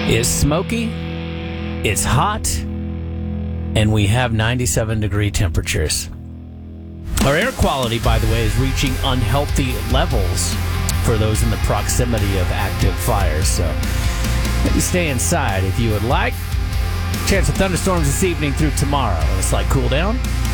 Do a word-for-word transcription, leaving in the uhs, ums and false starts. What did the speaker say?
is smoky, it's hot, and we have ninety-seven degree temperatures. Our air quality, by the way, is reaching unhealthy levels for those in the proximity of active fires. So maybe stay inside if you would like. Chance of thunderstorms this evening through tomorrow. A slight cool down.